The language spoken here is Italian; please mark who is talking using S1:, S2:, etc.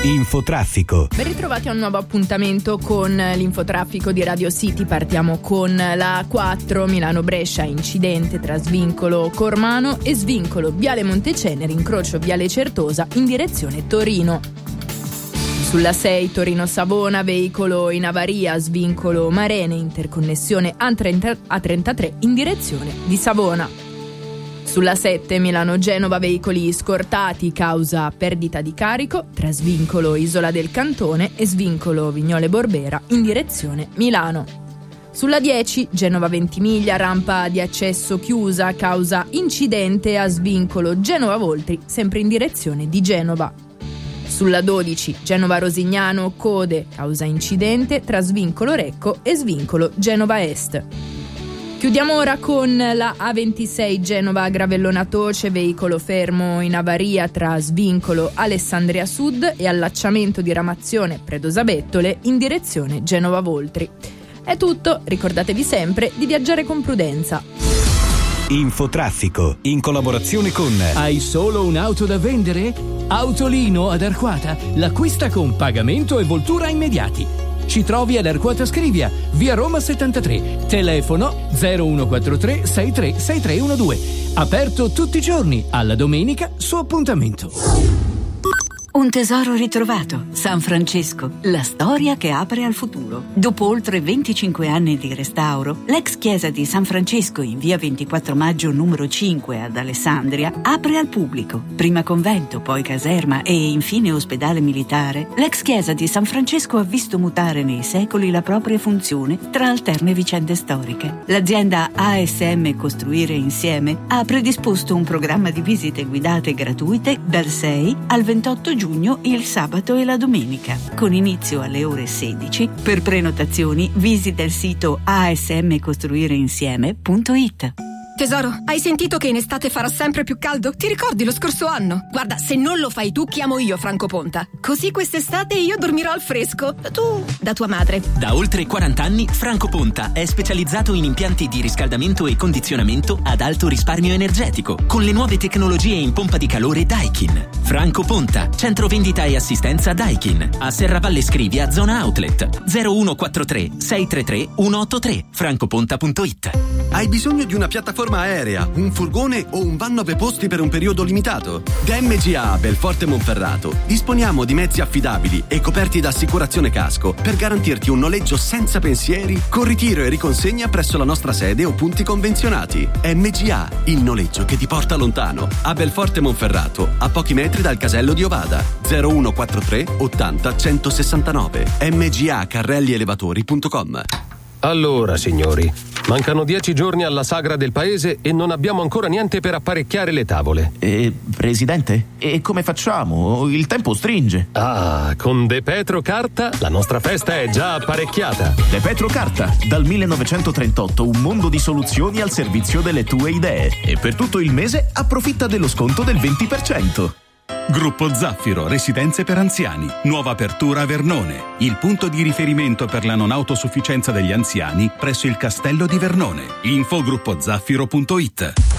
S1: Infotraffico.
S2: Ben ritrovati a un nuovo appuntamento con l'infotraffico di Radio City. Partiamo con la A4 Milano-Brescia, incidente tra svincolo Cormano e svincolo Viale Monteceneri, incrocio Viale Certosa in direzione Torino. Sulla 6 Torino-Savona, veicolo in avaria, svincolo Marene, interconnessione A33 in direzione di Savona. Sulla 7 Milano-Genova, veicoli scortati causa perdita di carico tra svincolo Isola del Cantone e svincolo Vignole Borbera in direzione Milano. Sulla 10 Genova-Ventimiglia, rampa di accesso chiusa causa incidente a svincolo Genova-Voltri, sempre in direzione di Genova. Sulla 12 Genova-Rosignano, code causa incidente tra svincolo Recco e svincolo Genova Est. Chiudiamo ora con la A26 Genova-Gravellona Toce, veicolo fermo in avaria tra svincolo Alessandria Sud e allacciamento di ramazione Predosa Bettole in direzione Genova Voltri. È tutto, ricordatevi sempre di viaggiare con prudenza.
S1: Infotraffico, in collaborazione con...
S3: Hai solo un'auto da vendere? Autolino ad Arquata, l'acquista con pagamento e voltura immediati. Ci trovi ad Arquata Scrivia, via Roma 73, telefono 0143 636312. Aperto tutti i giorni, alla domenica su appuntamento.
S4: Un tesoro ritrovato, San Francesco, la storia che apre al futuro. Dopo oltre 25 anni di restauro, l'ex chiesa di San Francesco in via 24 maggio numero 5 ad Alessandria apre al pubblico. Prima convento, poi caserma e infine ospedale militare, l'ex chiesa di San Francesco ha visto mutare nei secoli la propria funzione tra alterne vicende storiche. L'azienda ASM Costruire Insieme ha predisposto un programma di visite guidate gratuite dal 6 al 28 giugno il sabato e la domenica, con inizio alle ore 16. Per prenotazioni visita il sito asmcostruireinsieme.it.
S5: Tesoro, hai sentito che in estate farà sempre più caldo? Ti ricordi lo scorso anno? Guarda, se non lo fai tu, chiamo io Franco Ponta. Così quest'estate io dormirò al fresco. Tu, da tua madre.
S6: Da oltre 40 anni, Franco Ponta è specializzato in impianti di riscaldamento e condizionamento ad alto risparmio energetico, con le nuove tecnologie in pompa di calore Daikin. Franco Ponta, centro vendita e assistenza Daikin, a Serravalle Scrivia, zona outlet, 0143 633 183, francoponta.it.
S7: Hai bisogno di una piattaforma aerea, un furgone o un van 9 posti per un periodo limitato? Da MGA Belforte Monferrato disponiamo di mezzi affidabili e coperti da assicurazione casco per garantirti un noleggio senza pensieri, con ritiro e riconsegna presso la nostra sede o punti convenzionati. MGA, il noleggio che ti porta lontano. A Belforte Monferrato, a pochi metri dal casello di Ovada. 0143 80 169. mgacarrellielevatori.com.
S8: Allora, signori, mancano 10 giorni alla sagra del paese e non abbiamo ancora niente per apparecchiare le tavole.
S9: Presidente, e come facciamo? Il tempo stringe.
S8: Ah, con De Petro Carta la nostra festa è già apparecchiata.
S9: De Petro Carta, dal 1938 un mondo di soluzioni al servizio delle tue idee. E per tutto il mese approfitta dello sconto del 20%.
S10: Gruppo Zaffiro, residenze per anziani. Nuova apertura a Vernone. Il punto di riferimento per la non autosufficienza degli anziani presso il Castello di Vernone. Info gruppozaffiro.it.